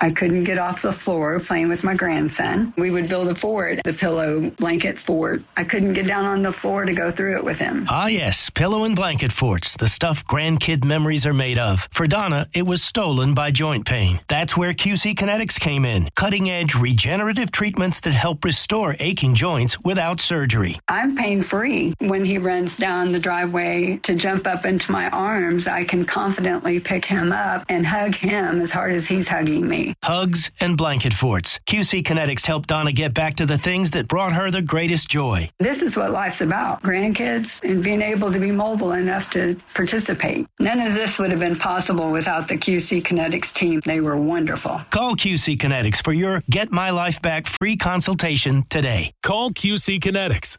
I couldn't get off the floor playing with my grandson. We would build a fort, the pillow blanket fort. I couldn't get down on the floor to go through it with him. Ah, yes, pillow and blanket forts, the stuff grandkid memories are made of. For Donna, it was stolen by joint pain. That's where QC Kinetics came in. Cutting-edge regenerative treatments that help restore aching joints without surgery. I'm pain-free. When he runs down the driveway to jump up into my arms, I can confidently pick him up and hug him as hard as he's hugging me. Hugs and blanket forts. QC Kinetics helped Donna get back to the things that brought her the greatest joy. This is what life's about. Grandkids and being able to be mobile enough to participate. None of this would have been possible without the QC Kinetics team. They were wonderful. Call QC Kinetics for your Get My Life Back free consultation today. Call QC Kinetics,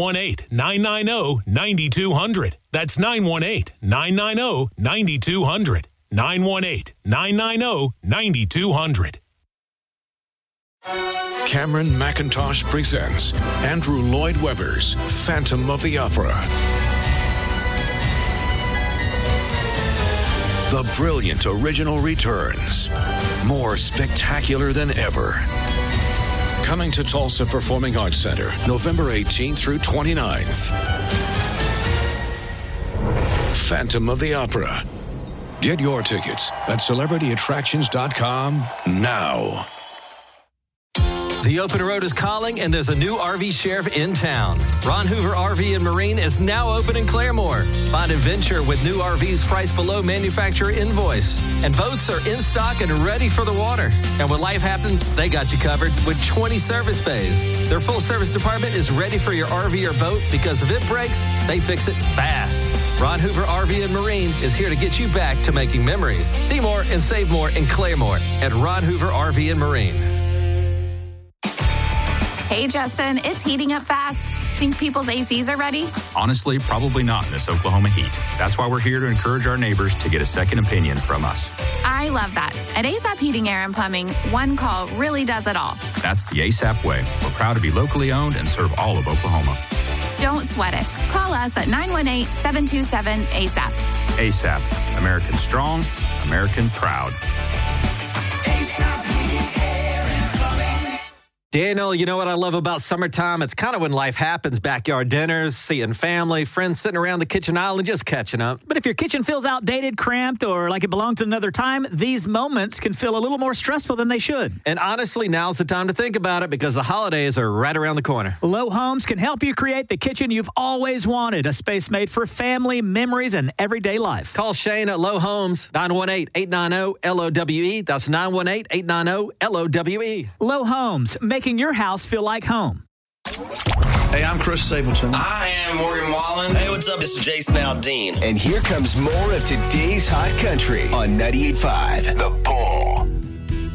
918-990-9200. That's 918-990-9200. 918-990-9200. Cameron McIntosh presents Andrew Lloyd Webber's Phantom of the Opera. The brilliant original returns, more spectacular than ever. Coming to Tulsa Performing Arts Center, November 18th through 29th. Phantom of the Opera. Get your tickets at celebrityattractions.com now. The open road is calling, and there's a new RV sheriff in town. Ron Hoover RV and Marine is now open in Claremore. Find adventure with new RVs priced below manufacturer invoice. And boats are in stock and ready for the water. And when life happens, they got you covered with 20 service bays. Their full service department is ready for your RV or boat because if it breaks, they fix it fast. Ron Hoover RV and Marine is here to get you back to making memories. See more and save more in Claremore at Ron Hoover RV and Marine. Hey, Justin, it's heating up fast. Think people's ACs are ready? Honestly, probably not in this Oklahoma heat. That's why we're here to encourage our neighbors to get a second opinion from us. I love that. At ASAP Heating, Air, and Plumbing, one call really does it all. That's the ASAP way. We're proud to be locally owned and serve all of Oklahoma. Don't sweat it. Call us at 918-727-ASAP. ASAP. American strong, American proud. Daniel, you know what I love about summertime? It's kind of when life happens. Backyard dinners, seeing family, friends sitting around the kitchen island just catching up. But if your kitchen feels outdated, cramped, or like it belonged to another time, these moments can feel a little more stressful than they should. And honestly, now's the time to think about it because the holidays are right around the corner. Low Homes can help you create the kitchen you've always wanted, a space made for family, memories, and everyday life. Call Shane at Low Homes, 918-890-LOWE. That's 918-890-LOWE. Low Homes, making your house feel like home. Hey, I'm Chris Stapleton. I am Morgan Wallen. Hey, what's up? This is Jason Aldean. And here comes more of today's hot country on 98.5 The Bull.